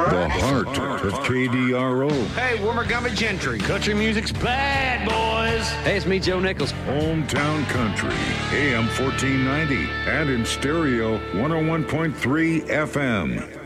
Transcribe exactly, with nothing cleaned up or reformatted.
The heart of K D R O. Hey, Wimmergummy Gentry. Country music's bad, boys. Hey, it's me, Joe Nichols. Hometown Country, A M fourteen ninety, and in stereo, one oh one point three F M.